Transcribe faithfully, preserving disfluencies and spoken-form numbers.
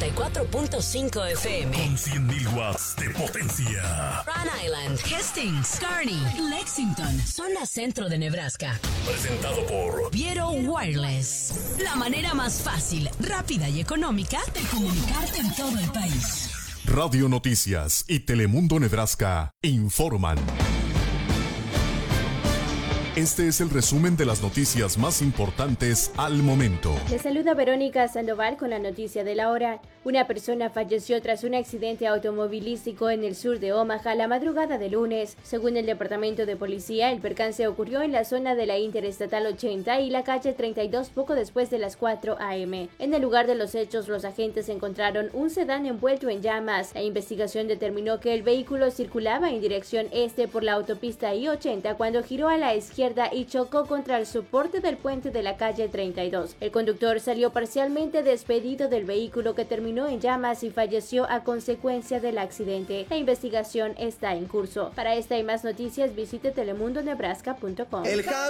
noventa y cuatro punto cinco F M. Con cien mil watts de potencia. Rhode Island, Hastings, Kearney, Lexington, zona centro de Nebraska. Presentado por Viero Wireless. La manera más fácil, rápida y económica de comunicarte en todo el país. Radio Noticias y Telemundo Nebraska informan. Este es el resumen de las noticias más importantes al momento. Les saluda Verónica Sandoval con la noticia de la hora. Una persona falleció tras un accidente automovilístico en el sur de Omaha la madrugada de lunes. Según el departamento de policía, el percance ocurrió en la zona de la Interestatal ochenta y la calle treinta y dos poco después de las cuatro a eme. En el lugar de los hechos, los agentes encontraron un sedán envuelto en llamas. La investigación determinó que el vehículo circulaba en dirección este por la autopista I ochenta cuando giró a la izquierda y chocó contra el soporte del puente de la calle treinta y dos. El conductor salió parcialmente despedido del vehículo que terminó en llamas y falleció a consecuencia del accidente. La investigación está en curso. Para esta y más noticias visite telemundo nebraska punto com. El